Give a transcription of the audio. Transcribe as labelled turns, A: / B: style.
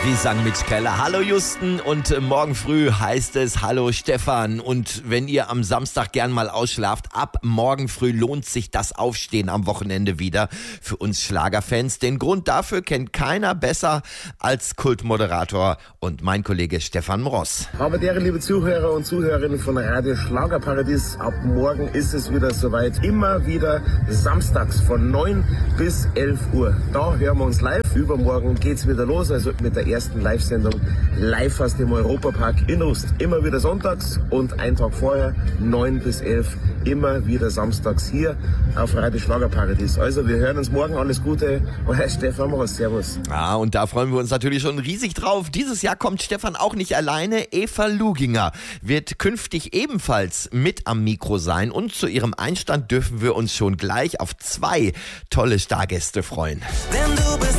A: Wie sang Mitch Keller. Hallo Justin und morgen früh heißt es Hallo Stefan. Und wenn ihr am Samstag gern mal ausschlaft, ab morgen früh lohnt sich das Aufstehen am Wochenende wieder für uns Schlagerfans. Den Grund dafür kennt keiner besser als Kultmoderator und mein Kollege Stefan Mross.
B: Aber deren liebe Zuhörer und Zuhörerinnen von Radio Schlagerparadies, ab morgen ist es wieder soweit. Immer wieder samstags von 9 bis 11 Uhr. Da hören wir uns live. Übermorgen geht's wieder los, also mit der ersten Live-Sendung live aus dem Europapark in Rust. Immer wieder sonntags und einen Tag vorher, 9 bis 11, immer wieder samstags hier auf Radio Schlagerparadies. Also wir hören uns morgen, alles Gute. Euer Stefan Mross, servus.
A: Ja, und da freuen wir uns natürlich schon riesig drauf. Dieses Jahr kommt Stefan auch nicht alleine. Eva Luginger wird künftig ebenfalls mit am Mikro sein und zu ihrem Einstand dürfen wir uns schon gleich auf 2 tolle Stargäste freuen.
C: Denn du bist